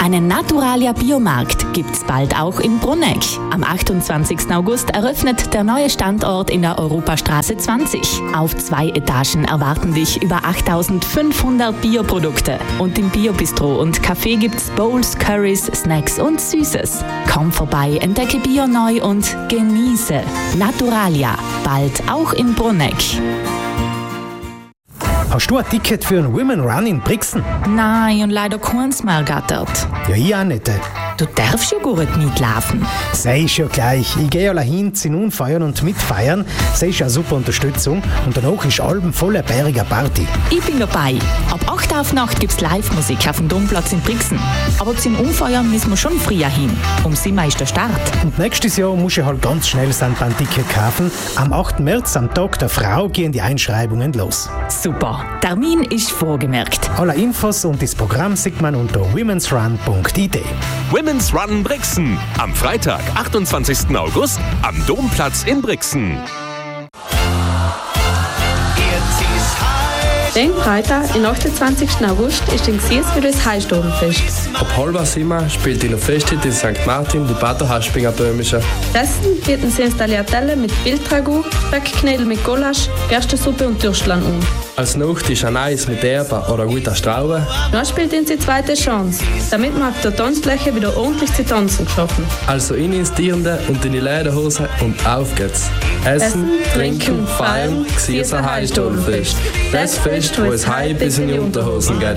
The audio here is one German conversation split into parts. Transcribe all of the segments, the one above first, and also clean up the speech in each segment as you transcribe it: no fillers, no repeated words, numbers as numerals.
Einen Naturalia Biomarkt gibt's bald auch in Brunegg. Am 28. August eröffnet der neue Standort in der Europastraße 20. Auf 2 Etagen erwarten dich über 8500 Bioprodukte. Und im Biobistro und Café gibt's Bowls, Currys, Snacks und Süßes. Komm vorbei, entdecke Bio neu und genieße. Naturalia, bald auch in Brunegg. Hast du ein Ticket für einen Women Run in Brixen? Nein, und leider keins mehr gattert. Ja, ich auch nicht. Du darfst ja gar nicht mitlaufen. Sei ist ja gleich. Ich gehe alle hin, zu Unfeiern und mitfeiern. Sei ist eine super Unterstützung. Und danach ist Alben voller bäriger Party. Ich bin dabei. Ab 8 auf Nacht gibt's Live-Musik auf dem Domplatz in Brixen. Aber zu den Unfeiern müssen wir schon früher hin. Um 7 Uhr ist der Start. Und nächstes Jahr muss ich halt ganz schnell ein Ticket kaufen. Am 8. März, am Tag der Frau, gehen die Einschreibungen los. Super. Termin ist vorgemerkt. Alle Infos und das Programm sieht man unter womensrun.it. Women's Run Brixen. Am Freitag, 28. August, am Domplatz in Brixen. Den Freitag, den 28. August, ist in Gsies wieder das Heilstobenfest. Ab 6:30 spielt in der Festhütte in St. Martin die Pater Haspinger Böhmische. Essen bieten sie Installiatelle mit Wildtragout, Speckknädel mit Gulasch, Gerstensuppe und Türstlein um. Als Nachtisch ein Eis mit Erba oder guter Straube. Dann spielt ihnen die zweite Chance, damit man auf der Tanzfläche wieder ordentlich zu tanzen schaffen. Also in ins Tierende und in die Lederhose und auf geht's. Essen, trinken, feiern, Gsieser Heilstobenfest. Das Fest, wo es heim bis in die Unterhosen geht.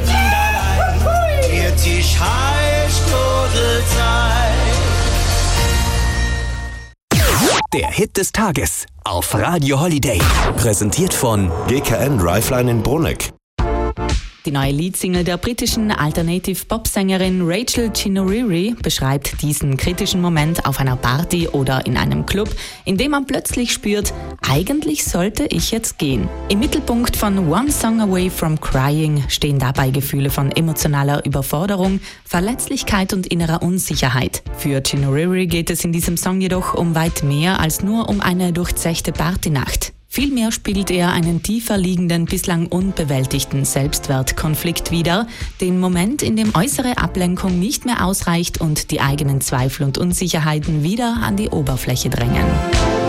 Der Hit des Tages auf Radio Holiday. Präsentiert von GKN Driveline in Brunegg. Die neue Leadsingle der britischen Alternative-Pop-Sängerin Rachel Chinoriri beschreibt diesen kritischen Moment auf einer Party oder in einem Club, in dem man plötzlich spürt, eigentlich sollte ich jetzt gehen. Im Mittelpunkt von One Song Away from Crying stehen dabei Gefühle von emotionaler Überforderung, Verletzlichkeit und innerer Unsicherheit. Für Chinoriri geht es in diesem Song jedoch um weit mehr als nur um eine durchzechte Partynacht. Vielmehr spiegelt er einen tiefer liegenden, bislang unbewältigten Selbstwertkonflikt wider, den Moment, in dem äußere Ablenkung nicht mehr ausreicht und die eigenen Zweifel und Unsicherheiten wieder an die Oberfläche drängen.